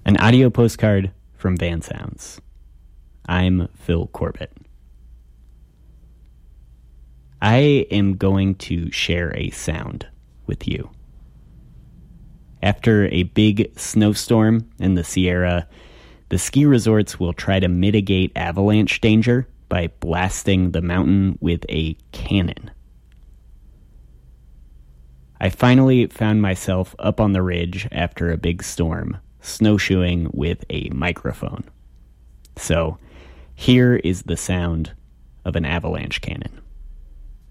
An audio postcard from Van Sounds. I'm Phil Corbett. I am going to share a sound with you. After a big snowstorm in the Sierra, the ski resorts will try to mitigate avalanche danger by blasting the mountain with a cannon. I finally found myself up on the ridge after a big storm, snowshoeing with a microphone. So, here is the sound of an avalanche cannon.